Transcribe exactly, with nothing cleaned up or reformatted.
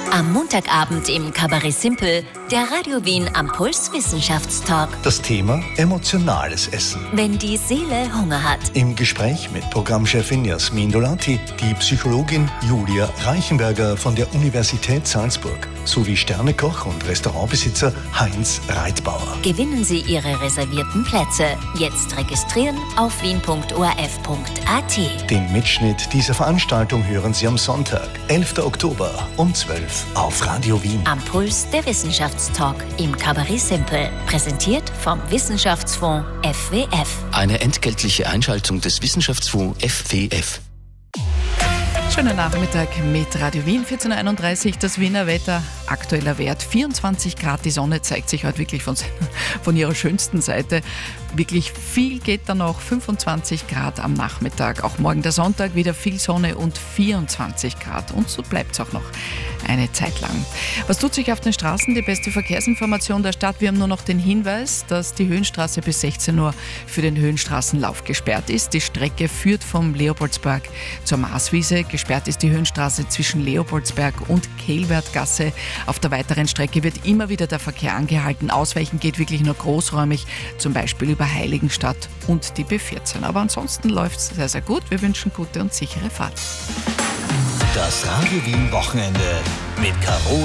Am Montagabend im Kabarett Simpel, der Radio Wien am Puls Wissenschaftstalk. Das Thema emotionales Essen. Wenn die Seele Hunger hat. Im Gespräch mit Programmchefin Jasmin Dolati, die Psychologin Julia Reichenberger von der Universität Salzburg sowie Sternekoch und Restaurantbesitzer Heinz Reitbauer. Gewinnen Sie Ihre reservierten Plätze. Jetzt registrieren auf wien punkt o r f punkt a t. Den Mitschnitt dieser Veranstaltung hören Sie am Sonntag, elften Oktober um zwölf auf Radio Wien. Am Puls der Wissenschaftstalk im Kabarett Simpel. Präsentiert vom Wissenschaftsfonds F W F. Eine entgeltliche Einschaltung des Wissenschaftsfonds F W F. Schönen Nachmittag mit Radio Wien, vierzehn Uhr einunddreißig, das Wiener Wetter, aktueller Wert vierundzwanzig Grad, die Sonne zeigt sich heute wirklich von, von ihrer schönsten Seite. Wirklich viel geht da noch, fünfundzwanzig Grad am Nachmittag, auch morgen der Sonntag wieder viel Sonne und vierundzwanzig Grad und so bleibt es auch noch eine Zeit lang. Was tut sich auf den Straßen? Die beste Verkehrsinformation der Stadt. Wir haben nur noch den Hinweis, dass die Höhenstraße bis sechzehn Uhr für den Höhenstraßenlauf gesperrt ist. Die Strecke führt vom Leopoldsberg zur Marswiese. Gesperrt ist die Höhenstraße zwischen Leopoldsberg und Kehlwertgasse. Auf der weiteren Strecke wird immer wieder der Verkehr angehalten. Ausweichen geht wirklich nur großräumig, zum Beispiel über Heiligenstadt und die B vierzehn. Aber ansonsten läuft es sehr, sehr gut. Wir wünschen gute und sichere Fahrt. Das Radio Wien Wochenende mit Caro